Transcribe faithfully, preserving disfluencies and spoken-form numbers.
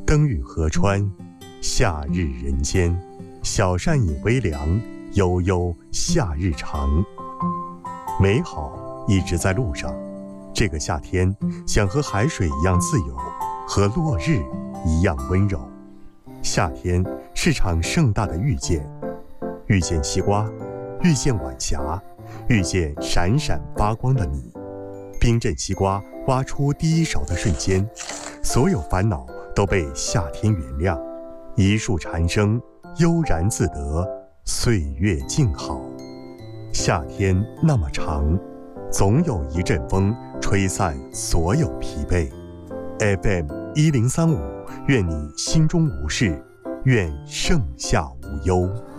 灯雨河川，夏日人间。小扇饮微凉，悠悠夏日长。美好一直在路上。这个夏天，想和海水一样自由，和落日一样温柔。夏天是场盛大的遇见，遇见西瓜，遇见晚霞，遇见闪闪发光的你。冰镇西瓜挖出第一勺的瞬间，所有烦恼都被夏天原谅。一树蝉声，悠然自得，岁月静好。夏天那么长，总有一阵风吹散所有疲惫。F M 一零三五，愿你心中无事，愿盛夏无忧。